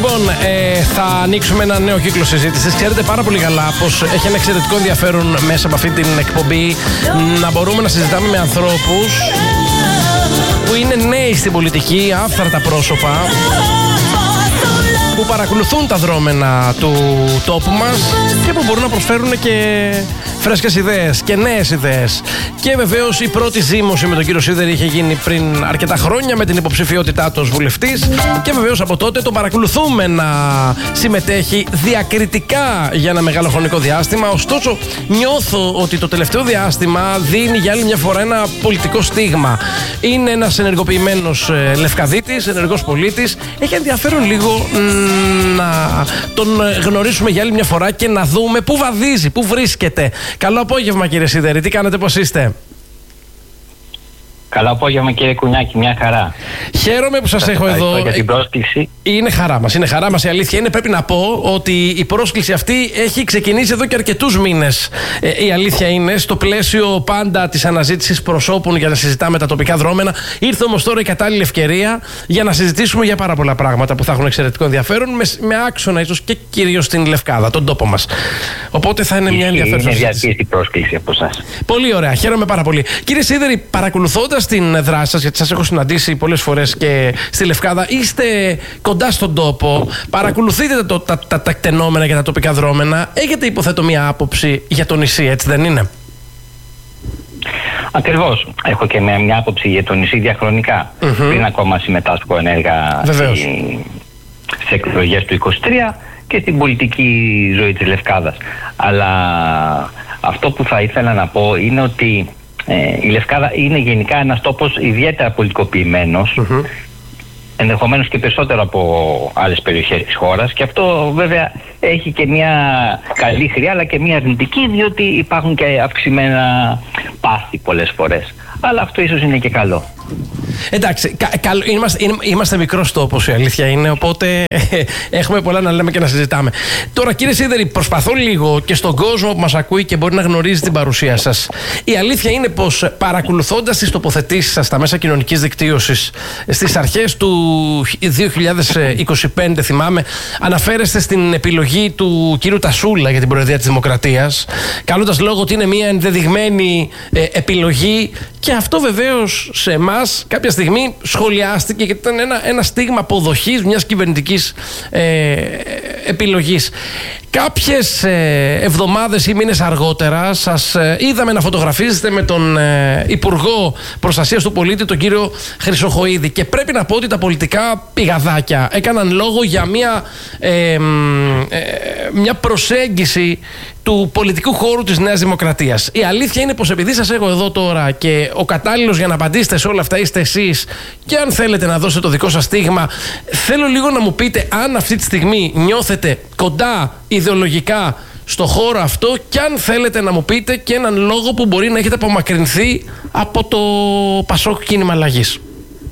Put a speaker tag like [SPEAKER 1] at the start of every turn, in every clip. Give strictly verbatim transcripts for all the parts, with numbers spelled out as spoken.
[SPEAKER 1] Λοιπόν, ε, θα ανοίξουμε ένα νέο κύκλο συζήτησης. Ξέρετε πάρα πολύ καλά πως έχει ένα εξαιρετικό ενδιαφέρον μέσα από αυτή την εκπομπή να μπορούμε να συζητάμε με ανθρώπους που είναι νέοι στην πολιτική, άφθαρτα πρόσωπα, που παρακολουθούν τα δρόμενα του τόπου μας και που μπορούν να προσφέρουν και φρέσκες ιδέες και νέες ιδέες. Και βεβαίως η πρώτη ζήμωση με τον κύριο Σίδερη είχε γίνει πριν αρκετά χρόνια με την υποψηφιότητά του ως βουλευτής, και βεβαίως από τότε τον παρακολουθούμε να συμμετέχει διακριτικά για ένα μεγάλο χρονικό διάστημα. Ωστόσο, νιώθω ότι το τελευταίο διάστημα δίνει για άλλη μια φορά ένα πολιτικό στίγμα. Είναι ένας ενεργοποιημένος ε, Λευκαδίτης, ενεργός πολίτης. Έχει ενδιαφέρον λίγο να τον γνωρίσουμε για άλλη μια φορά και να δούμε πού βαδίζει, πού βρίσκεται. Καλό απόγευμα, κύριε Σίδερη, τι κάνετε, πώς είστε?
[SPEAKER 2] Καλό απόγευμα, κύριε Κουνιάκη, μια χαρά.
[SPEAKER 1] Χαίρομαι που σας έχω εδώ.
[SPEAKER 2] Για την πρόσκληση.
[SPEAKER 1] Είναι χαρά μας, είναι χαρά μας. Η αλήθεια είναι, πρέπει να πω ότι η πρόσκληση αυτή έχει ξεκινήσει εδώ και αρκετούς μήνες. Ε, η αλήθεια είναι, στο πλαίσιο πάντα της αναζήτησης προσώπων για να συζητάμε τα τοπικά δρόμενα. Ήρθε όμως τώρα η κατάλληλη ευκαιρία για να συζητήσουμε για πάρα πολλά πράγματα που θα έχουν εξαιρετικό ενδιαφέρον, με, με άξονα ίσως και κυρίως στην Λευκάδα, τον τόπο μας. Οπότε θα είναι μια ενδιαφέρουσα συζήτηση.
[SPEAKER 2] Είναι διαρκής η πρόσκληση από εσάς.
[SPEAKER 1] Πολύ ωραία, χαίρομαι πάρα πολύ. Κύριε Σίδερη, παρακολουθώντας την δράση σας, γιατί σας έχω συναντήσει πολλές φορές και στη Λευκάδα, είστε κοντά στον τόπο, παρακολουθείτε τα, τα, τα, τα κτενόμενα και τα τοπικά δρόμενα. Έχετε, υποθέτω, μια άποψη για το νησί, έτσι δεν είναι?
[SPEAKER 2] Ακριβώς. Έχω και μια, μια άποψη για το νησί διαχρονικά. Mm-hmm. Πριν ακόμα συμμετάσχω ενέργα στη, στις εκλογές του είκοσι τρία και στην πολιτική ζωή της Λευκάδας. Αλλά αυτό που θα ήθελα να πω είναι ότι Ε, η Λευκάδα είναι γενικά ένας τόπος ιδιαίτερα πολιτικοποιημένος, mm-hmm. ενδεχομένως και περισσότερο από άλλες περιοχές της χώρας, και αυτό βέβαια έχει και μια καλή χρειά αλλά και μια αρνητική, διότι υπάρχουν και αυξημένα πάθη πολλές φορές. Αλλά αυτό ίσως είναι και καλό.
[SPEAKER 1] Εντάξει, κα, κα, είμαστε, είμαστε μικρός τόπος, η αλήθεια είναι, οπότε ε, έχουμε πολλά να λέμε και να συζητάμε. Τώρα, κύριε Σίδερη, προσπαθώ λίγο και στον κόσμο που μας ακούει και μπορεί να γνωρίζει την παρουσία σας. Η αλήθεια είναι πως, παρακολουθώντας τις τοποθετήσεις σας στα μέσα κοινωνικής δικτύωσης στις αρχές του δύο χιλιάδες είκοσι πέντε, θυμάμαι, αναφέρεστε στην επιλογή του κύριου Τασούλα για την Προεδρία της Δημοκρατίας, κάνοντας λόγο ότι είναι μια ενδεδειγμένη ε, επιλογή, και αυτό βεβαίως σε εμάς κάποια στιγμή σχολιάστηκε και ήταν ένα, ένα στίγμα αποδοχής μιας κυβερνητικής ε, επιλογής. Κάποιες ε, εβδομάδες ή μήνες αργότερα σας ε, είδαμε να φωτογραφίζεστε με τον ε, Υπουργό Προστασίας του Πολίτη, τον κύριο Χρυσοχοΐδη, και πρέπει να πω ότι τα πολιτικά πηγαδάκια έκαναν λόγο για μια, ε, ε, μια προσέγγιση του πολιτικού χώρου της Νέας Δημοκρατίας. Η αλήθεια είναι πως, επειδή σας έχω εδώ τώρα και ο κατάλληλος για να απαντήσετε σε όλα αυτά είστε εσείς, και αν θέλετε να δώσετε το δικό σας στίγμα, θέλω λίγο να μου πείτε αν αυτή τη στιγμή νιώθετε κοντά ιδεολογικά στο χώρο αυτό, και αν θέλετε να μου πείτε και έναν λόγο που μπορεί να έχετε απομακρυνθεί από το Πασόκ Κίνημα Αλλαγής.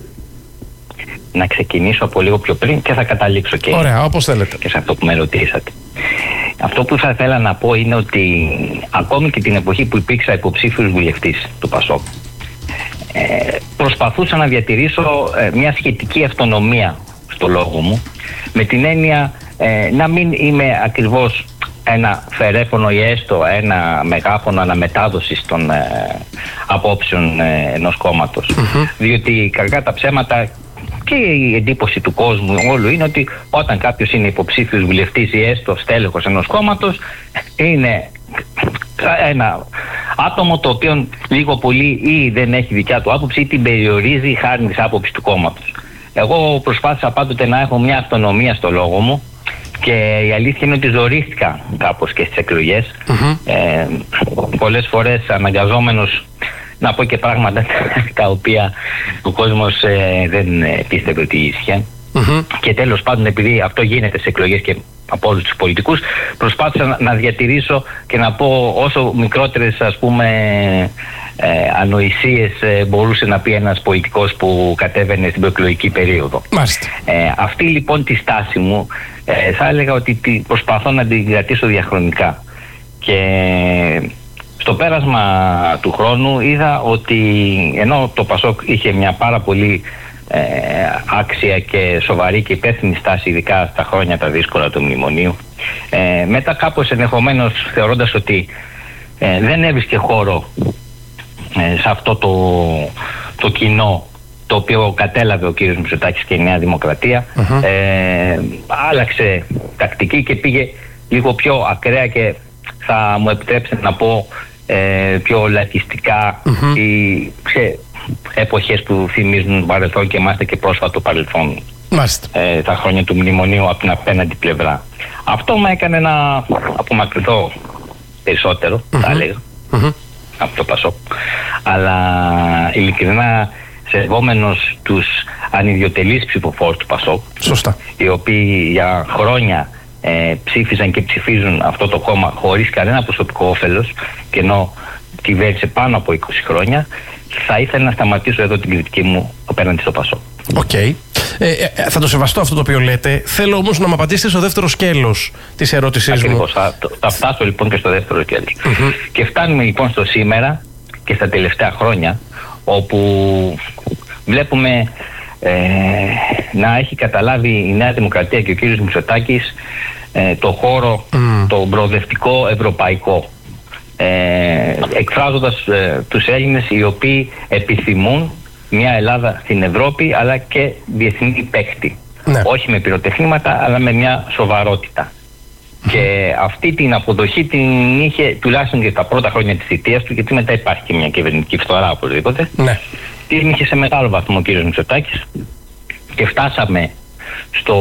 [SPEAKER 2] Να ξεκινήσω από λίγο πιο πριν και θα καταλήξω και,
[SPEAKER 1] Ωραία, όπως θέλετε.
[SPEAKER 2] και σε αυτό που με ρωτήσατε. Αυτό που θα ήθελα να πω είναι ότι ακόμη και την εποχή που υπήρξα υποψήφιος βουλευτής του Πασόκ, ε, προσπαθούσα να διατηρήσω ε, μια σχετική αυτονομία στο λόγο μου, με την έννοια ε, να μην είμαι ακριβώς ένα φερέφωνο ή έστω ένα μεγάφωνο αναμετάδοσης των ε, απόψεων ε, ενός κόμματος. Mm-hmm. Διότι κακά τα ψέματα και η εντύπωση του κόσμου όλου είναι ότι όταν κάποιος είναι υποψήφιος βουλευτής ή έστω στέλεχος ενός κόμματος, είναι ένα άτομο το οποίο λίγο πολύ ή δεν έχει δικιά του άποψη ή την περιορίζει χάρη της άποψης του κόμματος. Εγώ προσπάθησα πάντοτε να έχω μια αυτονομία στο λόγο μου, και η αλήθεια είναι ότι ζορίστηκα κάπως και στις εκλογές. Mm-hmm. Ε, πολλές φορές αναγκαζόμενος να πω και πράγματα τα οποία ο κόσμος ε, δεν πίστευε ότι ίσχυαν. Mm-hmm. Και τέλος πάντων, επειδή αυτό γίνεται σε εκλογές και από όλους τους πολιτικούς, προσπάθησα να, να διατηρήσω και να πω όσο μικρότερες, ας πούμε, ε, ανοησίες ε, μπορούσε να πει ένας πολιτικός που κατέβαινε στην προεκλογική περίοδο. Ε, αυτή λοιπόν τη στάση μου ε, θα έλεγα ότι προσπαθώ να την κρατήσω διαχρονικά, και στο πέρασμα του χρόνου είδα ότι ενώ το Πασόκ είχε μια πάρα πολύ ε, άξια και σοβαρή και υπεύθυνη στάση, ειδικά στα χρόνια τα δύσκολα του μνημονίου. Ε, μετά κάπως ενδεχομένως θεωρώντας ότι ε, δεν έβρισκε χώρο ε, σε αυτό το, το κοινό το οποίο κατέλαβε ο κύριος Μητσοτάκης και η Νέα Δημοκρατία, uh-huh. ε, άλλαξε τακτική και πήγε λίγο πιο ακραία και θα μου επιτρέψετε να πω ε, πιο λαϊκιστικά uh-huh. ή σε εποχές που θυμίζουν παρελθόν και είμαστε και πρόσφατο παρελθόν, ε, τα χρόνια του μνημονίου από την απέναντι πλευρά. Αυτό με έκανε να απομακρυνθώ περισσότερο, uh-huh. θα έλεγα, uh-huh. από το Πασόκ. Αλλά ειλικρινά σεβόμενος τους ανιδιοτελείς ψηφοφόρους του Πασόκ,
[SPEAKER 1] σωστά,
[SPEAKER 2] οι οποίοι για χρόνια ε, ψήφισαν και ψηφίζουν αυτό το κόμμα χωρίς κανένα προσωπικό όφελος, και ενώ κυβέρνησε πάνω από είκοσι χρόνια, θα ήθελα να σταματήσω εδώ την κριτική μου απέναντι στο Πασόκ.
[SPEAKER 1] Οκ. Okay. Ε, ε, θα το σεβαστώ αυτό το οποίο λέτε. Θέλω όμως να μου απαντήσετε στο δεύτερο σκέλος της ερώτησής μου.
[SPEAKER 2] Ακριβώς. Θα, θα φτάσω λοιπόν και στο δεύτερο σκέλος. Mm-hmm. Και φτάνουμε λοιπόν στο σήμερα και στα τελευταία χρόνια, όπου βλέπουμε ε, να έχει καταλάβει η Νέα Δημοκρατία και ο κύριος Μητσοτάκης ε, το χώρο, mm. το προοδευτικό ευρωπαϊκό, ε, εκφράζοντας ε, τους Έλληνες οι οποίοι επιθυμούν μια Ελλάδα στην Ευρώπη αλλά και διεθνή παίκτη. Ναι. Όχι με πυροτεχνήματα αλλά με μια σοβαρότητα. Mm-hmm. Και αυτή την αποδοχή την είχε τουλάχιστον και τα πρώτα χρόνια της θητείας του, γιατί μετά υπάρχει και μια κυβερνητική φθορά οπωσδήποτε. Ναι. Την είχε σε μεγάλο βαθμό ο κύριος Μητσοτάκης και φτάσαμε στο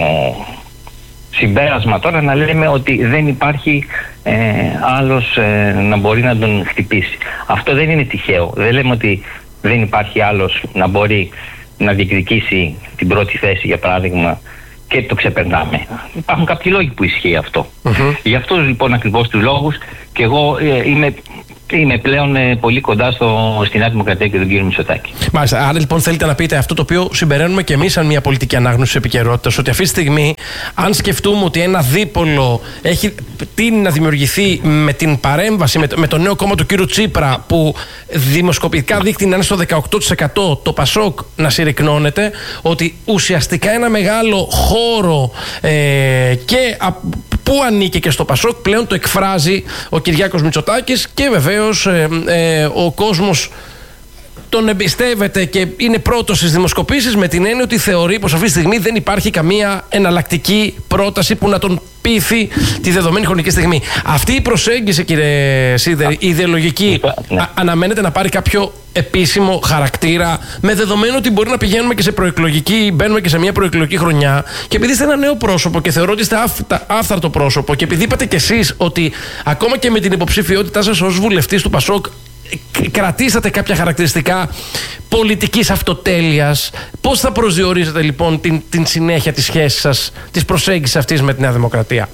[SPEAKER 2] συμπέρασμα τώρα να λέμε ότι δεν υπάρχει ε, άλλος ε, να μπορεί να τον χτυπήσει. Αυτό δεν είναι τυχαίο. Δεν λέμε ότι δεν υπάρχει άλλος να μπορεί να διεκδικήσει την πρώτη θέση, για παράδειγμα, και το ξεπερνάμε. Υπάρχουν κάποιοι λόγοι που ισχύει αυτό. Mm-hmm. Γι' αυτό λοιπόν ακριβώς τους λόγους και εγώ ε, είμαι, είμαι πλέον ε, πολύ κοντά στο, στη Νέα Δημοκρατία και τον κύριο Μητσοτάκη. Μάλιστα.
[SPEAKER 1] Άρα λοιπόν θέλετε να πείτε αυτό το οποίο συμπεραίνουμε και εμείς σαν μια πολιτική ανάγνωση της επικαιρότητας, ότι αυτή τη στιγμή, αν σκεφτούμε ότι ένα δίπολο έχει τείνει να δημιουργηθεί με την παρέμβαση, με το, με το νέο κόμμα του κύριου Τσίπρα, που δημοσκοπικά δείχνει να είναι στο δεκαοκτώ τοις εκατό, το Πασόκ να συρρυκνώνεται, ότι ουσιαστικά ένα μεγάλο χώρο ε, και α, που ανήκει και στο Πασόκ πλέον το εκφράζει ο Κυριάκος Μητσοτάκης, και βεβαίως ε, ε, ο κόσμος τον εμπιστεύεται και είναι πρώτος στις δημοσκοπήσεις, με την έννοια ότι θεωρεί πως αυτή τη στιγμή δεν υπάρχει καμία εναλλακτική πρόταση που να τον πείθει τη δεδομένη χρονική στιγμή. Αυτή η προσέγγιση, κύριε Σίδερη, η ιδεολογική, ναι. α, αναμένεται να πάρει κάποιο επίσημο χαρακτήρα, με δεδομένο ότι μπορεί να πηγαίνουμε και σε προεκλογική, μπαίνουμε και σε μια προεκλογική χρονιά, και επειδή είστε ένα νέο πρόσωπο και θεωρώ ότι είστε άφθαρτο πρόσωπο, και επειδή είπατε κι εσείς ότι ακόμα και με την υποψηφιότητά σας ως βουλευτής του Πασόκ κρατήσατε κάποια χαρακτηριστικά πολιτικής αυτοτέλειας, πώς θα προσδιορίζετε λοιπόν την, την συνέχεια της σχέσης σας, της προσέγγισης αυτής με τη Νέα Δημοκρατία?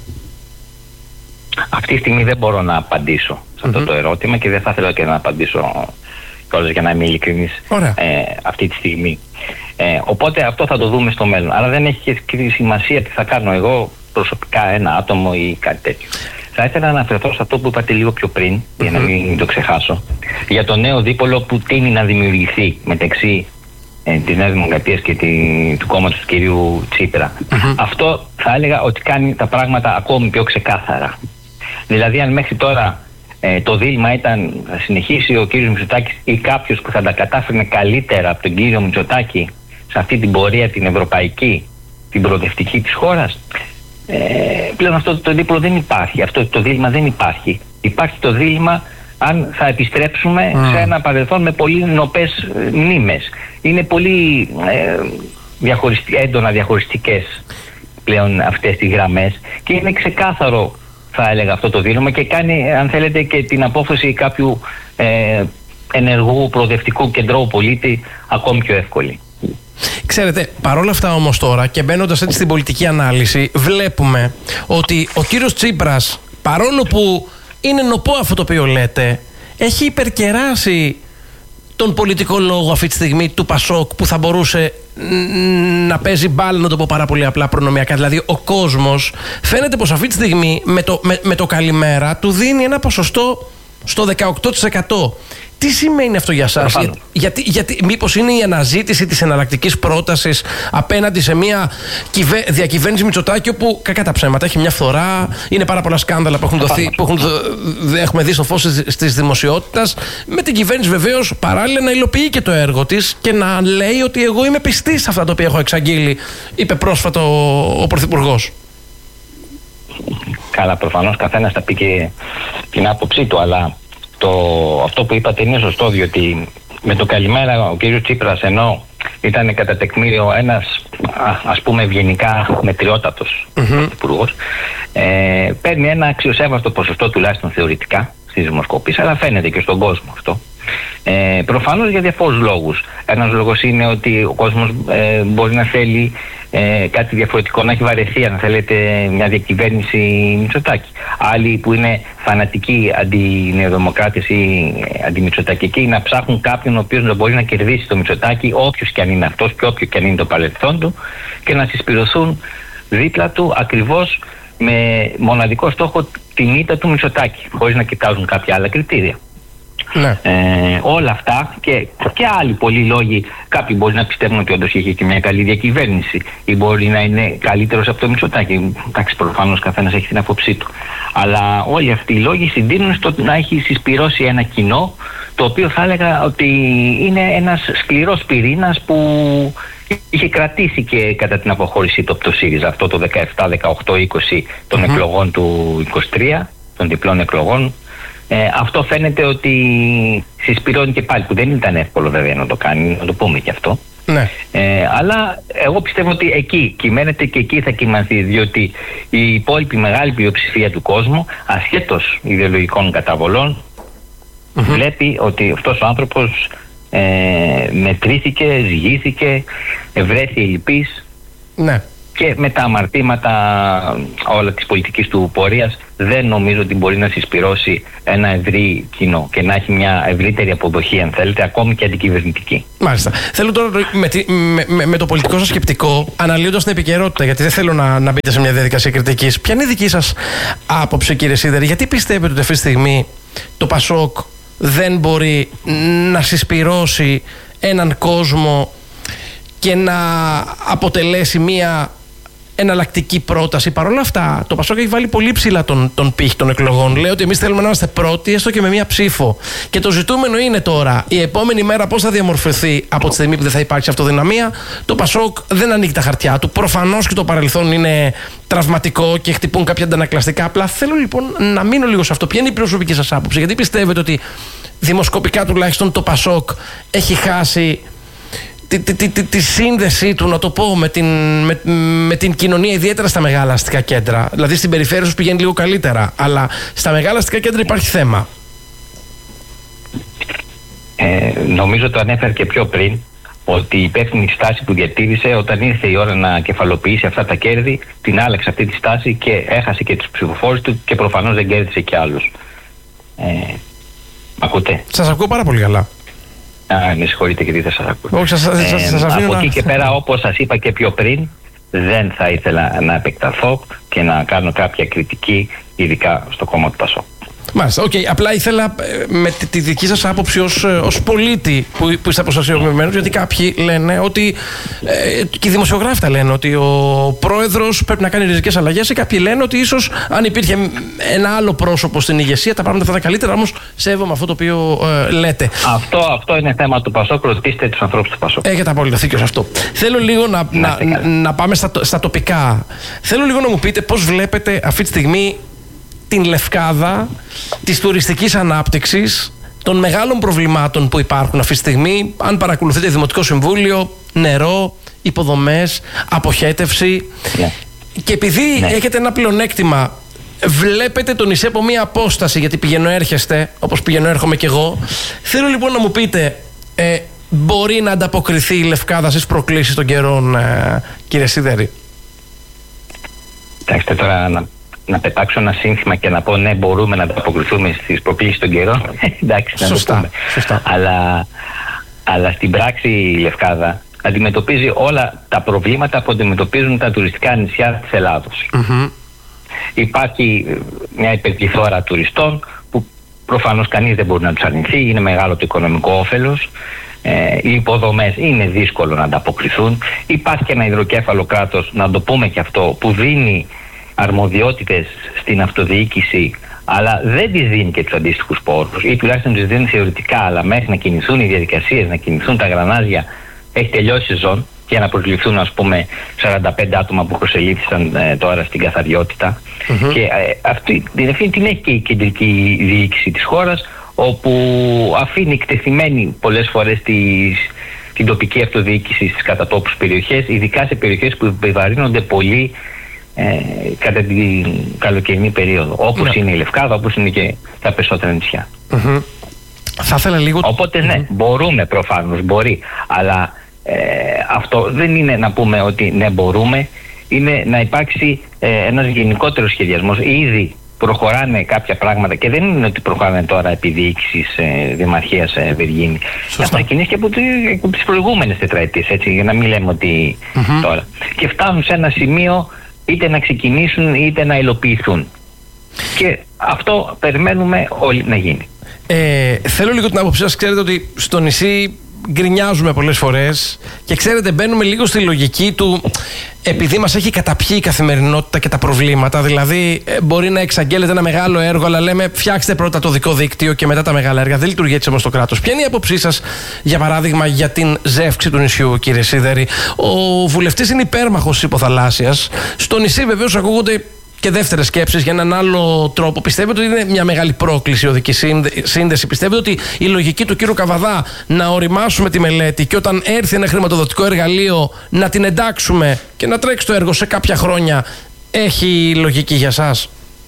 [SPEAKER 2] Αυτή τη στιγμή δεν μπορώ να απαντήσω σε αυτό mm-hmm. το ερώτημα, και δεν θα ήθελα και να απαντήσω κιόλας, για να είμαι ειλικρινής, ε, αυτή τη στιγμή. Ε, οπότε αυτό θα το δούμε στο μέλλον. Αλλά δεν έχει και σημασία τι θα κάνω εγώ προσωπικά, ένα άτομο ή κάτι τέτοιο. Θα ήθελα να αναφερθώ σε αυτό που είπατε λίγο πιο πριν, mm-hmm. για να μην το ξεχάσω, για το νέο δίπολο που τείνει να δημιουργηθεί μεταξύ ε, της Νέας Δημοκρατίας και τη, του κόμματος του κυρίου Τσίπρα. Mm-hmm. Αυτό θα έλεγα ότι κάνει τα πράγματα ακόμη πιο ξεκάθαρα. Δηλαδή, αν μέχρι τώρα ε, το δίλημμα ήταν θα συνεχίσει ο κύριος Μητσοτάκης ή κάποιος που θα τα κατάφερνε καλύτερα από τον κύριο Μητσοτάκη σε αυτή την πορεία την ευρωπαϊκή, την προοδευτική της χώρας, Ε, πλέον αυτό το δίπολο δεν υπάρχει. Αυτό το δίλημμα δεν υπάρχει. Υπάρχει το δίλημμα αν θα επιστρέψουμε mm. σε ένα παρελθόν με πολύ νοπές μνήμες. Είναι πολύ ε, διαχωριστι, έντονα διαχωριστικές πλέον αυτές τις γραμμές, και είναι ξεκάθαρο, θα έλεγα, αυτό το δίλημμα, και κάνει, αν θέλετε, και την απόφαση κάποιου ε, ενεργού προοδευτικού κεντρώου πολίτη ακόμη πιο εύκολη.
[SPEAKER 1] Ξέρετε, παρόλα αυτά όμως τώρα, και μπαίνοντας έτσι στην πολιτική ανάλυση, βλέπουμε ότι ο κύριος Τσίπρας, παρόλο που είναι νοπό αυτό το οποίο λέτε, έχει υπερκεράσει τον πολιτικό λόγο αυτή τη στιγμή του Πασόκ, που θα μπορούσε να παίζει μπάλα, να το πω πάρα πολύ απλά προνομιακά. Δηλαδή ο κόσμος φαίνεται πως αυτή τη στιγμή με το, με, με το καλημέρα του δίνει ένα ποσοστό στο δεκαοκτώ τοις εκατό. Τι σημαίνει αυτό για σας? Για, γιατί, γιατί, μήπως είναι η αναζήτηση της εναλλακτικής πρότασης απέναντι σε μια κυβε, διακυβέρνηση Μητσοτάκη, όπου κακά τα ψέματα έχει μια φθορά, είναι πάρα πολλά σκάνδαλα που, έχουν δοθεί, που έχουν, έχουμε δει στο φως της δημοσιότητας, με την κυβέρνηση βεβαίως παράλληλα να υλοποιεί και το έργο της και να λέει ότι εγώ είμαι πιστή σε αυτά τα οποία έχω εξαγγείλει, είπε πρόσφατα ο, ο Πρωθυπουργός.
[SPEAKER 2] Καλά, προφανώς καθένας θα πει και την άποψή του, αλλά το, αυτό που είπατε είναι σωστό, διότι με το καλημέρα ο κ. Τσίπρας, ενώ ήταν κατά τεκμήριο ένας α, ας πούμε ευγενικά μετριότατος mm-hmm. υπουργός, ε, παίρνει ένα αξιοσέβαστο ποσοστό, τουλάχιστον θεωρητικά, στις δημοσκοπήσεις, αλλά φαίνεται και στον κόσμο αυτό. Ε, προφανώς για διαφόρους λόγους. Ένας λόγος είναι ότι ο κόσμος ε, μπορεί να θέλει ε, κάτι διαφορετικό, να έχει βαρεθεί, αν θέλετε, μια διακυβέρνηση Μητσοτάκη. Άλλοι που είναι φανατικοί αντινεοδημοκράτες ή αντιμητσοτακικοί να ψάχνουν κάποιον ο οποίος να μπορεί να κερδίσει το Μητσοτάκη, όποιος και αν είναι αυτός και όποιο και αν είναι το παρελθόν του, και να συσπηρωθούν δίπλα του ακριβώς με μοναδικό στόχο την ήττα του Μητσοτάκη, χωρίς να κοιτάζουν κάποια άλλα κριτήρια. Ναι. Ε, όλα αυτά και, και άλλοι πολλοί λόγοι. Κάποιοι μπορεί να πιστεύουν ότι όντως είχε και μια καλή διακυβέρνηση ή μπορεί να είναι καλύτερος από το Μητσοτάκη. Εντάξει, προφανώς καθένας έχει την άποψή του. Αλλά όλοι αυτοί οι λόγοι συντείνουν στο να έχει συσπυρώσει ένα κοινό, το οποίο θα έλεγα ότι είναι ένας σκληρός πυρήνας που είχε κρατήσει και κατά την αποχώρησή του από το ΣΥΡΙΖΑ, αυτό το δεκαεπτά, δεκαοκτώ, είκοσι των mm-hmm. εκλογών του είκοσι τρία, των διπλών εκλογών. Ε, αυτό φαίνεται ότι συσπυρώνει και πάλι, που δεν ήταν εύκολο βέβαια να το κάνει, να το πούμε και αυτό. Ναι. Ε, αλλά εγώ πιστεύω ότι εκεί κυμαίνεται και εκεί θα κυμανθεί, διότι η υπόλοιπη μεγάλη πλειοψηφία του κόσμου, ασχέτως ιδεολογικών καταβολών, mm-hmm. βλέπει ότι αυτός ο άνθρωπος ε, μετρήθηκε, ζυγήθηκε, βρέθη ελλειπής. Ναι. Και με τα αμαρτήματα όλα της πολιτικής του πορείας δεν νομίζω ότι μπορεί να συσπυρώσει ένα ευρύ κοινό και να έχει μια ευρύτερη αποδοχή, αν θέλετε, ακόμη και αντικυβερνητική. Μάλιστα. Θέλω τώρα με, με, με, με το πολιτικό σας σκεπτικό, αναλύοντας την επικαιρότητα, γιατί δεν θέλω να, να μπείτε σε μια διαδικασία κριτικής, ποια είναι η δική σας άποψη, κύριε Σίδερη, γιατί πιστεύετε ότι αυτή τη στιγμή το ΠΑΣΟΚ δεν μπορεί να συσπυρώσει έναν κόσμο και να αποτελέσει μια εναλλακτική πρόταση? Παρ' όλα αυτά, το ΠΑΣΟΚ έχει βάλει πολύ ψηλά τον, τον πύχη των εκλογών. Λέει ότι εμείς θέλουμε να είμαστε πρώτοι, έστω και με μία ψήφο. Και το ζητούμενο είναι τώρα, η επόμενη μέρα πώς θα διαμορφωθεί από τη στιγμή που δεν θα υπάρξει αυτοδυναμία. Το ΠΑΣΟΚ δεν ανοίγει τα χαρτιά του. Προφανώς και το παρελθόν είναι τραυματικό και χτυπούν κάποια αντανακλαστικά. Απλά θέλω λοιπόν να μείνω λίγο σε αυτό. Ποια είναι η προσωπική σας άποψη? Γιατί πιστεύετε ότι δημοσκοπικά τουλάχιστον το ΠΑΣΟΚ έχει χάσει Τη, τη, τη, τη σύνδεσή του, να το πω, με την, με, με την κοινωνία, ιδιαίτερα στα μεγάλα αστικά κέντρα? Δηλαδή στην περιφέρεια σου πηγαίνει λίγο καλύτερα, αλλά στα μεγάλα αστικά κέντρα υπάρχει θέμα. Ε, νομίζω το ανέφερε και πιο πριν, ότι η υπεύθυνη στάση που διατήρησε όταν ήρθε η ώρα να κεφαλοποιήσει αυτά τα κέρδη, την άλλαξε αυτή τη στάση και έχασε και τους ψηφοφόρους του και προφανώς δεν κέρδισε και άλλους. Ε, ακούτε?
[SPEAKER 1] Σας ακούω πάρα πολύ καλά.
[SPEAKER 2] Α, με συγχωρείτε γιατί δεν σας ακούω.
[SPEAKER 1] Όχι, σας, σας, σας, σας
[SPEAKER 2] από
[SPEAKER 1] να...
[SPEAKER 2] εκεί και πέρα, όπως σας είπα και πιο πριν, δεν θα ήθελα να επεκταθώ και να κάνω κάποια κριτική, ειδικά στο κόμμα του ΠΑΣΟΚ.
[SPEAKER 1] Μάλιστα, οκ. Okay. Απλά ήθελα με τη, τη δική σας άποψη ως, ως πολίτη που, που είστε αποστασιοποιημένος, γιατί κάποιοι λένε ότι, ε, και οι δημοσιογράφοι τα λένε, ότι ο πρόεδρος πρέπει να κάνει ριζικές αλλαγές, ή κάποιοι λένε ότι ίσως αν υπήρχε ένα άλλο πρόσωπο στην ηγεσία τα πράγματα θα ήταν καλύτερα. Όμως σέβομαι αυτό το οποίο ε, λέτε.
[SPEAKER 2] Αυτό, αυτό είναι θέμα του ΠΑΣΟΚ, ρωτήστε τους ανθρώπους του ΠΑΣΟΚ.
[SPEAKER 1] Έχετε απόλυτο δίκιο σε αυτό. Θέλω λίγο να, να, να, να πάμε στα, στα τοπικά. Θέλω λίγο να μου πείτε πώς βλέπετε αυτή τη στιγμή την Λευκάδα της τουριστικής ανάπτυξης, των μεγάλων προβλημάτων που υπάρχουν αυτή τη στιγμή. Αν παρακολουθείτε Δημοτικό Συμβούλιο, νερό, υποδομές, αποχέτευση. Ναι. Και επειδή ναι. έχετε ένα πλεονέκτημα, βλέπετε το νησί από μία απόσταση, γιατί πηγαίνω έρχεστε, όπως πηγαίνω έρχομαι κι εγώ. Θέλω λοιπόν να μου πείτε, ε, μπορεί να ανταποκριθεί η Λευκάδα στις προκλήσεις των καιρών, ε, κύριε Σίδερη?
[SPEAKER 2] Κοιτάξτε τώρα, να, να πετάξω ένα σύνθημα και να πω ναι, μπορούμε να ανταποκριθούμε στις προκλήσεις των καιρών. Εντάξει, να
[SPEAKER 1] σωστά,
[SPEAKER 2] το πούμε.
[SPEAKER 1] Σωστά.
[SPEAKER 2] Αλλά, αλλά στην πράξη η Λευκάδα αντιμετωπίζει όλα τα προβλήματα που αντιμετωπίζουν τα τουριστικά νησιά της Ελλάδος. Mm-hmm. Υπάρχει μια υπερπληθώρα τουριστών που προφανώς κανείς δεν μπορεί να τους αρνηθεί, είναι μεγάλο το οικονομικό όφελος. Ε, οι υποδομές είναι δύσκολο να ανταποκριθούν. Υπάρχει και ένα υδροκέφαλο κράτος, να το πούμε και αυτό, που δίνει αρμοδιότητες στην αυτοδιοίκηση, αλλά δεν τις δίνει και τους αντίστοιχους πόρους, ή τουλάχιστον τις δίνει θεωρητικά, αλλά μέχρι να κινηθούν οι διαδικασίες, να κινηθούν τα γρανάζια, έχει τελειώσει η σεζόν, για να προσληφθούν, ας πούμε, σαράντα πέντε άτομα που προσελήφθησαν ε, τώρα στην καθαριότητα. Mm-hmm. Και ε, αυτή την ευθύνη την έχει και η κεντρική διοίκηση της χώρας, όπου αφήνει εκτεθειμένη πολλές φορές τις, την τοπική αυτοδιοίκηση στις κατατόπους περιοχές, ειδικά σε περιοχές που επιβαρύνονται πολύ ε, κατά την καλοκαιρινή περίοδο, όπως yeah. είναι η Λευκάδα, όπως είναι και τα περισσότερα νησιά.
[SPEAKER 1] Mm-hmm. Θα ήθελα λίγο...
[SPEAKER 2] Οπότε ναι, mm-hmm. μπορούμε προφανώς, μπορεί, αλλά ε, αυτό δεν είναι να πούμε ότι ναι μπορούμε, είναι να υπάρξει ε, ένας γενικότερος σχεδιασμός. Ήδη προχωράνε κάποια πράγματα και δεν είναι ότι προχωράνε τώρα επί διοίκησης ε, Δημαρχίας ε, Βεργίνη. Θα ξεκινήσει και από, από τις προηγούμενες τετραετίες, έτσι, για να μην λέμε ότι mm-hmm. τώρα. Και φτάνουν σε ένα σημείο είτε να ξεκινήσουν είτε να υλοποιηθούν. Και αυτό περιμένουμε όλοι να γίνει.
[SPEAKER 1] Ε, θέλω λίγο την άποψή σας. Ξέρετε ότι στο νησί γκρινιάζουμε πολλές φορές και ξέρετε μπαίνουμε λίγο στη λογική του, επειδή μας έχει καταπιεί η καθημερινότητα και τα προβλήματα, δηλαδή μπορεί να εξαγγέλλεται ένα μεγάλο έργο αλλά λέμε φτιάξτε πρώτα το δικό δίκτυο και μετά τα μεγάλα έργα, δεν λειτουργεί έτσι όμως το κράτος. Ποια είναι η άποψή σας για παράδειγμα για την ζεύξη του νησιού, κύριε Σίδερη? Ο βουλευτής είναι υπέρμαχος της υποθαλάσσιας. Στο νησί βεβαίως ακούγονται και δεύτερες σκέψεις για έναν άλλο τρόπο. Πιστεύετε ότι είναι μια μεγάλη πρόκληση η οδική σύνδεση? Πιστεύετε ότι η λογική του κύριου Καβαδά να οριμάσουμε τη μελέτη και όταν έρθει ένα χρηματοδοτικό εργαλείο να την εντάξουμε και να τρέξει το έργο σε κάποια χρόνια έχει λογική για σας?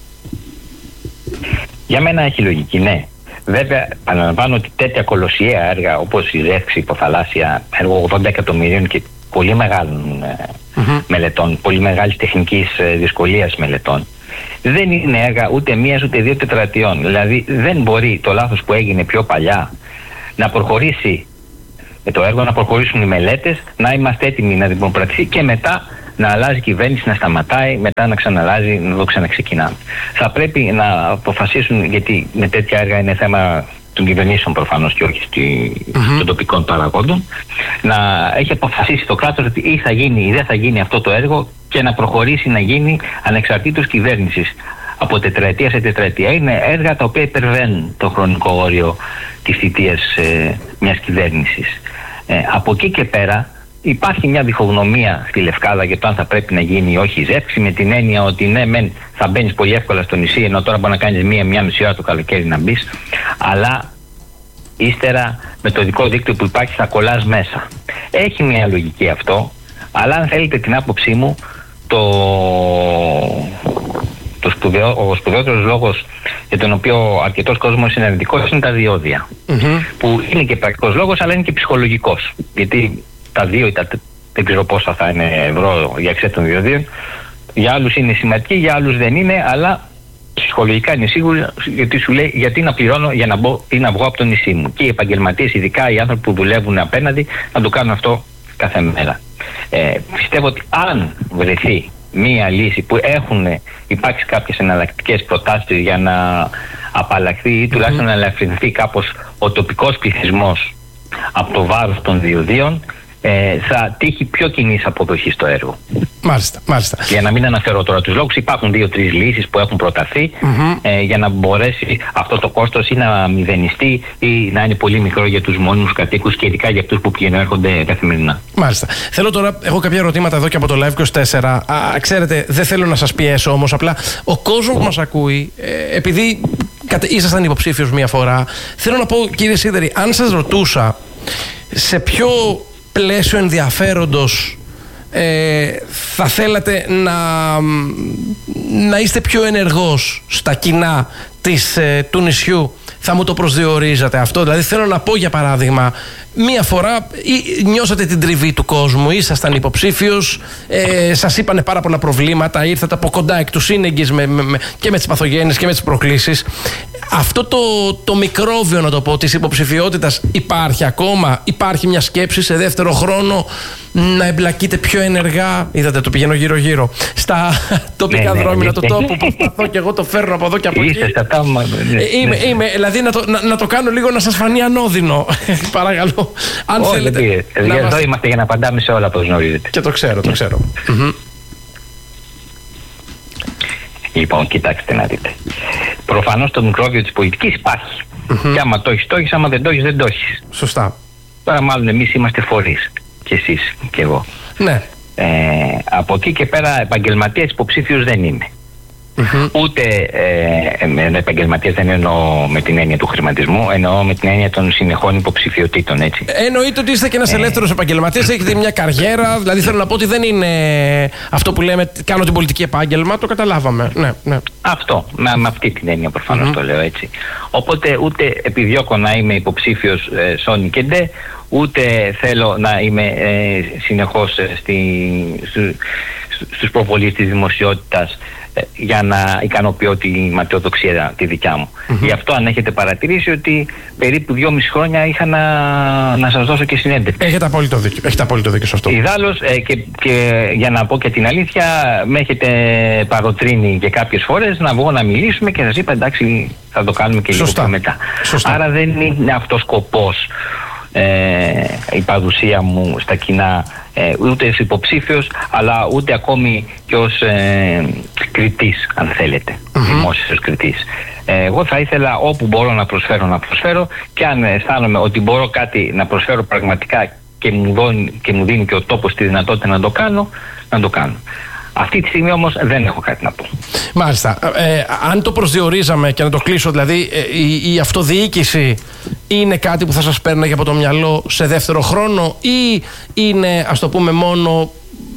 [SPEAKER 2] Για μένα έχει λογική, ναι. Βέβαια, αναλαμβάνω ότι τέτοια κολοσιαία έργα όπως η ζεύξη υποθαλάσσια, έργο ογδόντα εκατομμυρίων και πολύ μεγάλων mm-hmm. μελετών, πολύ μεγάλης τεχνικής δυσκολίας μελετών, δεν είναι έργα ούτε μίας ούτε δύο τετραετιών. Δηλαδή δεν μπορεί το λάθος που έγινε πιο παλιά να προχωρήσει το έργο, να προχωρήσουν οι μελέτες, να είμαστε έτοιμοι να δημοπρατηθεί και μετά να αλλάζει η κυβέρνηση, να σταματάει, μετά να ξαναλάζει, να το ξαναξεκινάμε. Θα πρέπει να αποφασίσουν, γιατί με τέτοια έργα είναι θέμα των κυβερνήσεων προφανώς και όχι στη, mm-hmm. των τοπικών παραγόντων, να έχει αποφασίσει το κράτος ότι ή θα γίνει ή δεν θα γίνει αυτό το έργο και να προχωρήσει να γίνει ανεξαρτήτως κυβέρνησης από τετραετία σε τετραετία. Είναι έργα τα οποία υπερβαίνουν το χρονικό όριο της θητείας ε, μιας κυβέρνησης. Ε, από εκεί και πέρα υπάρχει μια διχογνωμία στη Λευκάδα για το αν θα πρέπει να γίνει ή όχι η ζεύξη, με την έννοια ότι ναι, μεν θα μπαίνεις πολύ εύκολα στο νησί, ενώ τώρα μπορεί να κάνεις μία-μία μισή ώρα το καλοκαίρι να μπεις, αλλά ύστερα με το δικό δίκτυο που υπάρχει θα κολλάς μέσα. Έχει μια λογική αυτό, αλλά αν θέλετε την άποψή μου, το, το σπουδαίο, ο σπουδαιότερος λόγος για τον οποίο αρκετός κόσμος είναι αρνητικός είναι τα διόδια. Mm-hmm. Που είναι και πρακτικός λόγος, αλλά είναι και ψυχολογικός. Γιατί τα δύο ή τα, δεν ξέρω πόσα θα είναι ευρώ για εξέταση των διοδίων, για άλλους είναι σημαντική, για άλλους δεν είναι, αλλά ψυχολογικά είναι σίγουρο, γιατί σου λέει γιατί να πληρώνω για να μπω ή να βγω από το νησί μου. Και οι επαγγελματίες, ειδικά οι άνθρωποι που δουλεύουν απέναντι, να το κάνουν αυτό κάθε μέρα. Ε, πιστεύω ότι αν βρεθεί μία λύση που έχουν υπάρξει κάποιες εναλλακτικές προτάσεις για να απαλλαχθεί ή τουλάχιστον mm-hmm. να ελαφρυνθεί κάπως ο τοπικός πληθυσμός από το βάρος των διοδίων, ε, θα τύχει πιο κοινής αποδοχή στο έργο.
[SPEAKER 1] Μάλιστα, μάλιστα.
[SPEAKER 2] Για να μην αναφέρω τώρα τους λόγους, υπάρχουν δύο-τρεις λύσεις που έχουν προταθεί mm-hmm. ε, για να μπορέσει αυτό το κόστος ή να μηδενιστεί ή να είναι πολύ μικρό για τους μόνιμους κατοίκους και ειδικά για αυτούς που πηγαίνουν καθημερινά.
[SPEAKER 1] Μάλιστα. Θέλω τώρα, έχω κάποια ερωτήματα εδώ και από το Live είκοσι τέσσερα. Α, ξέρετε, δεν θέλω να σας πιέσω όμως, απλά ο κόσμος που μας ακούει, ε, επειδή ήσασταν υποψήφιος μία φορά, θέλω να πω, κύριε Σίδερη, αν σας ρωτούσα σε ποιο πλαίσιο ενδιαφέροντος ε, θα θέλατε να, να είστε πιο ενεργός στα κοινά της, ε, του νησιού, θα μου το προσδιορίζατε αυτό? Δηλαδή θέλω να πω για παράδειγμα, μία φορά ή, νιώσατε την τριβή του κόσμου, ήσασταν υποψήφιος, ε, σας είπανε πάρα πολλά προβλήματα, ήρθατε από κοντά εκ του σύνεγγυς με, με, με, και με τις παθογένειες και με τις προκλήσεις. αυτό το, το μικρόβιο, να το πω, της υποψηφιότητας υπάρχει ακόμα? Υπάρχει μια σκέψη σε δεύτερο χρόνο να εμπλακείτε πιο ενεργά? Είδατε, το πηγαίνω γύρω-γύρω στα τοπικά ναι, δρόμια, ναι, το ναι, τόπο που προσπαθώ και εγώ το φέρνω από εδώ και από εκεί. Ναι, είμαι, ναι. είμαι, δηλαδή να το, να, να το κάνω λίγο να σας φανεί ανώδυνο. Παρακαλώ. Αν
[SPEAKER 2] oh,
[SPEAKER 1] θέλετε.
[SPEAKER 2] Δηλαδή, εδώ είμαστε... είμαστε για να απαντάμε σε όλα, όπως γνωρίζετε.
[SPEAKER 1] Και το ξέρω, το ξέρω. Mm-hmm.
[SPEAKER 2] Λοιπόν, κοιτάξτε να δείτε. Προφανώς το μικρόβιο της πολιτικής υπάρχει.
[SPEAKER 1] Mm-hmm.
[SPEAKER 2] Και άμα το έχεις, το έχεις, άμα δεν το έχεις, δεν το έχεις.
[SPEAKER 1] Σωστά.
[SPEAKER 2] Τώρα μάλλον εμείς είμαστε φορείς. Και εσείς και εγώ.
[SPEAKER 1] Ναι.
[SPEAKER 2] Ε, από εκεί και πέρα επαγγελματίας υποψήφιος δεν είμαι.
[SPEAKER 1] Mm-hmm.
[SPEAKER 2] Ούτε ε, επαγγελματίας δεν εννοώ με την έννοια του χρηματισμού, εννοώ με την έννοια των συνεχών υποψηφιωτήτων, έτσι.
[SPEAKER 1] Εννοείται ότι είστε και ένας ε... ελεύθερος επαγγελματίας, έχετε μια καριέρα, δηλαδή θέλω να πω ότι δεν είναι αυτό που λέμε κάνω την πολιτική επάγγελμα, το καταλάβαμε. Ναι, ναι.
[SPEAKER 2] Αυτό, με, με αυτή την έννοια προφανώς mm-hmm. το λέω έτσι. Οπότε ούτε επιδιώκω να είμαι υποψήφιος ε, Σόνι και Ντε, ούτε θέλω να είμαι ε, συνεχώς ε, στη, στου, στους προβολείς της δημοσιότητας για να ικανοποιώ τη ματαιοδοξία τη δικιά μου. Mm-hmm. Γι' αυτό, αν έχετε παρατηρήσει, ότι περίπου δυόμιση χρόνια είχα να, να σας δώσω και συνέντευξη.
[SPEAKER 1] Έχετε απόλυτο δίκιο, έχετε απόλυτο δίκιο σε αυτό.
[SPEAKER 2] Ιδάλλως, ε, και, και για να πω και την αλήθεια, με έχετε παροτρύνει και κάποιες φορές να βγω να μιλήσουμε και σας είπα εντάξει, θα το κάνουμε και λίγο πιο μετά.
[SPEAKER 1] Σωστά.
[SPEAKER 2] Άρα δεν είναι αυτός σκοπός ε, η παρουσία μου στα κοινά, ε, ούτε ως υποψήφιος, αλλά ούτε ακόμη και ως ε, κριτής, αν θέλετε, mm-hmm. δημόσιος κριτής. Ε, εγώ θα ήθελα όπου μπορώ να προσφέρω να προσφέρω, και αν αισθάνομαι ότι μπορώ κάτι να προσφέρω πραγματικά και μου, δώνει, και μου δίνει και ο τόπος τη δυνατότητα να το κάνω, να το κάνω. Αυτή τη στιγμή όμως δεν έχω κάτι να πω.
[SPEAKER 1] Μάλιστα. Ε, αν το προσδιορίζαμε και να το κλείσω, δηλαδή ε, η, η αυτοδιοίκηση είναι κάτι που θα σας παίρνει από το μυαλό σε δεύτερο χρόνο, ή είναι, ας το πούμε, μόνο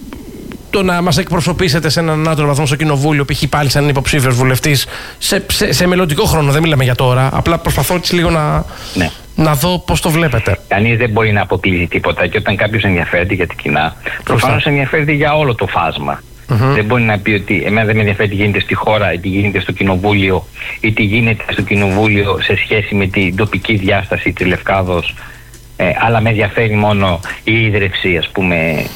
[SPEAKER 1] το να μας εκπροσωπήσετε σε έναν άτομο βαθμό στο κοινοβούλιο, π.χ. πάλι σαν υποψήφιος βουλευτής, σε, σε, σε μελλοντικό χρόνο, δεν μιλάμε για τώρα, απλά προσπαθώ έτσι λίγο να... Ναι. Να δω πώς το βλέπετε.
[SPEAKER 2] Κανείς δεν μπορεί να αποκλείσει τίποτα, και όταν κάποιος ενδιαφέρεται για την κοινά, προφανώς ενδιαφέρεται για όλο το φάσμα. Mm-hmm. Δεν μπορεί να πει ότι εμένα δεν με ενδιαφέρει τι γίνεται στη χώρα ή τι γίνεται στο κοινοβούλιο ή τι γίνεται στο κοινοβούλιο σε σχέση με την τοπική διάσταση της Λευκάδος, ε, αλλά με ενδιαφέρει μόνο η ίδρυυση, ας πούμε,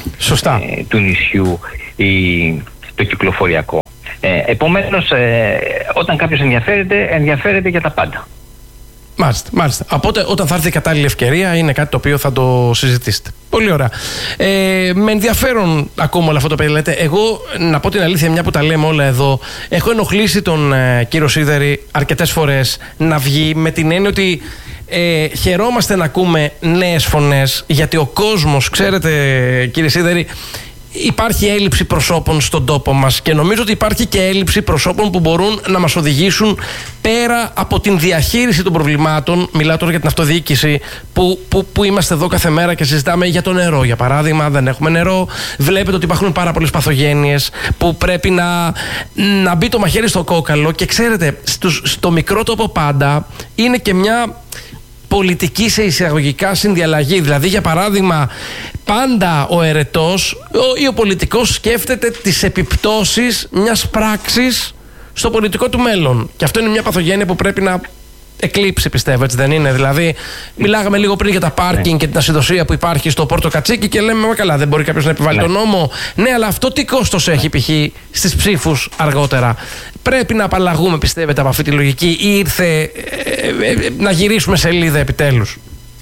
[SPEAKER 2] ε, του νησιού ή το κυκλοφοριακό. Ε, επομένως, ε, όταν κάποιος ενδιαφέρεται, ενδιαφέρεται για τα πάντα.
[SPEAKER 1] Μάλιστα, μάλιστα. Οπότε όταν θα έρθει η κατάλληλη ευκαιρία είναι κάτι το οποίο θα το συζητήσετε. Πολύ ωραία. Ε, με ενδιαφέρον ακόμα όλο αυτό το οποίο λέτε. Εγώ, να πω την αλήθεια, μια που τα λέμε όλα εδώ, έχω ενοχλήσει τον ε, κύριο Σίδερη αρκετές φορές να βγει με την έννοια ότι ε, χαιρόμαστε να ακούμε νέες φωνές, γιατί ο κόσμος, ξέρετε κύριε Σίδερη, υπάρχει έλλειψη προσώπων στον τόπο μας, και νομίζω ότι υπάρχει και έλλειψη προσώπων που μπορούν να μας οδηγήσουν πέρα από την διαχείριση των προβλημάτων. Μιλάω τώρα για την αυτοδιοίκηση, που, που, που είμαστε εδώ κάθε μέρα και συζητάμε για το νερό. Για παράδειγμα, δεν έχουμε νερό. Βλέπετε ότι υπάρχουν πάρα πολλές παθογένειες που πρέπει να, να μπει το μαχαίρι στο κόκαλο. Και ξέρετε, στους, στο μικρό τόπο πάντα είναι και μια πολιτική σε εισαγωγικά συνδιαλλαγή. Δηλαδή, για παράδειγμα, πάντα ο ερετός ή ο πολιτικός σκέφτεται τις επιπτώσεις μιας πράξης στο πολιτικό του μέλλον. Και αυτό είναι μια παθογένεια που πρέπει να εκλείψει, πιστεύω, έτσι δεν είναι? Δηλαδή, μιλάγαμε λίγο πριν για τα πάρκινγκ και την ασυδοσία που υπάρχει στο Πόρτο Κατσίκι και λέμε, μα καλά, δεν μπορεί κάποιος να επιβάλλει ναι. τον νόμο. Ναι, αλλά αυτό τι κόστος έχει, π.χ. στις ψήφους αργότερα? Πρέπει να απαλλαγούμε, πιστεύετε, από αυτή τη λογική, ή ήρθε ε, ε, ε, να γυρίσουμε σελίδα επιτέλους?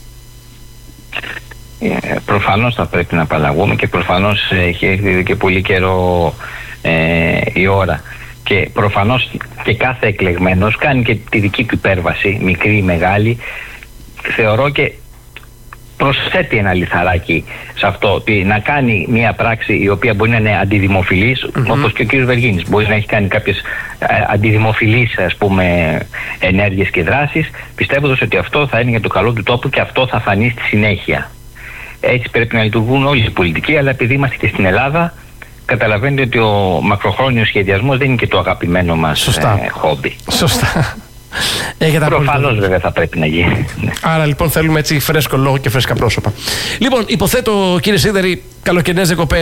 [SPEAKER 2] Ε, προφανώς θα πρέπει να απαλλαγούμε, και προφανώς έχει έρθει και πολύ καιρό ε, η ώρα. Και προφανώς και κάθε εκλεγμένος κάνει και τη δική του υπέρβαση, μικρή ή μεγάλη. Θεωρώ και προσθέτει ένα λιθαράκι σε αυτό, ότι να κάνει μια πράξη η οποία μπορεί να είναι αντιδημοφιλής, mm-hmm. όπως και ο κ. Βεργίνης μπορεί να έχει κάνει κάποιες ε, αντιδημοφιλείς, ας πούμε, ενέργειες και δράσεις, πιστεύοντας ότι αυτό θα είναι για το καλό του τόπου και αυτό θα φανεί στη συνέχεια. Έτσι πρέπει να λειτουργούν όλοι οι πολιτικοί, αλλά επειδή είμαστε και στην Ελλάδα, καταλαβαίνετε ότι ο μακροχρόνιος σχεδιασμός δεν είναι και το αγαπημένο μας ε, χόμπι.
[SPEAKER 1] Σωστά.
[SPEAKER 2] Προφανώς βέβαια θα πρέπει να γίνει.
[SPEAKER 1] Άρα λοιπόν θέλουμε έτσι φρέσκο λόγο και φρέσκα πρόσωπα. Λοιπόν, υποθέτω κύριε Σίδερη, καλοκαιρινές διακοπές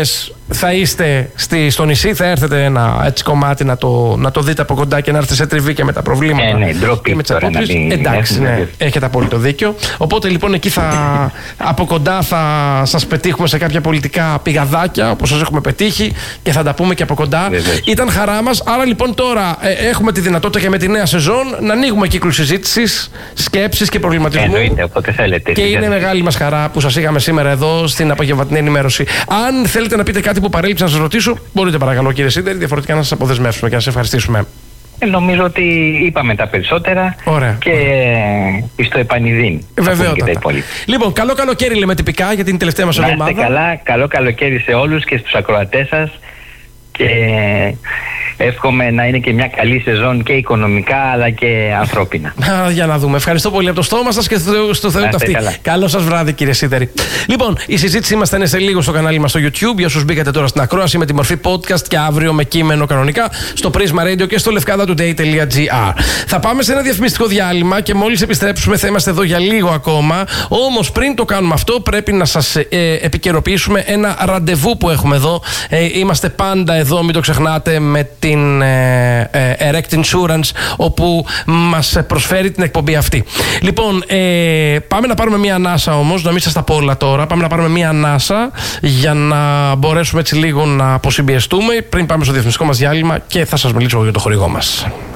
[SPEAKER 1] θα είστε στη, στο νησί, θα έρθετε ένα έτσι κομμάτι να το, να το δείτε από κοντά και να έρθετε σε τριβή και με τα προβλήματα.
[SPEAKER 2] Ε, ναι, ντροπή
[SPEAKER 1] με
[SPEAKER 2] τώρα να μην...
[SPEAKER 1] Εντάξει, ναι, έχετε απόλυτο δίκιο. Οπότε λοιπόν εκεί θα, από κοντά θα σας πετύχουμε σε κάποια πολιτικά πηγαδάκια, όπως σας έχουμε πετύχει, και θα τα πούμε και από κοντά.
[SPEAKER 2] Βεβαίως.
[SPEAKER 1] Ήταν χαρά μας. Άρα λοιπόν τώρα ε, έχουμε τη δυνατότητα και με τη νέα σεζόν να ανοίγουμε κύκλους συζήτησης, σκέψης και προβληματισμού.
[SPEAKER 2] Εννοείται, όποτε θέλετε.
[SPEAKER 1] Και είναι μεγάλη μας χαρά που σας είχαμε σήμερα εδώ στην απογευματινή ενημέρωση. Αν θέλετε να πείτε κάτι που παρέλειψα να σας ρωτήσω, μπορείτε παρακαλώ κύριε Σίδερη, διαφορετικά να σας αποδεσμεύσουμε και να σας ευχαριστήσουμε.
[SPEAKER 2] Ε, νομίζω ότι είπαμε τα περισσότερα.
[SPEAKER 1] Ωραία.
[SPEAKER 2] Και στο επανειδήν.
[SPEAKER 1] Βεβαίωτατα. Λοιπόν, καλό καλοκαίρι λέμε τυπικά για την τελευταία μας εβδομάδα.
[SPEAKER 2] Να είστε καλά, καλό καλοκαίρι σε όλους και στους ακροατές σας. Και εύχομαι να είναι και μια καλή σεζόν και οικονομικά αλλά και ανθρώπινα.
[SPEAKER 1] Για να δούμε. Ευχαριστώ πολύ από το στόμα σας και στο Θεό ταυτή. Καλό σας βράδυ κύριε Σίδερη. Λοιπόν, η συζήτησή μας θα είναι σε λίγο στο κανάλι μας στο YouTube. Για όσους μπήκατε τώρα στην ακρόαση με τη μορφή podcast και αύριο με κείμενο κανονικά στο Prisma Radio και στο λευκάδα today τελεία gr. Θα πάμε σε ένα διαφημιστικό διάλειμμα και μόλις επιστρέψουμε θα είμαστε εδώ για λίγο ακόμα. Όμως πριν το κάνουμε αυτό πρέπει να σας ε, επικαιροποιήσουμε ένα ραντεβού που έχουμε εδώ. Ε, είμαστε πάντα εδώ, μην το ξεχνάτε, με την ε, ε, Erect Insurance, όπου μας προσφέρει την εκπομπή αυτή. Λοιπόν, ε, πάμε να πάρουμε μία ανάσα όμως, να μην σας τα πω όλα τώρα. Πάμε να πάρουμε μία ανάσα για να μπορέσουμε έτσι λίγο να αποσυμπιεστούμε πριν πάμε στο διαφημιστικό μας διάλειμμα και θα σας μιλήσω για το χορηγό μας.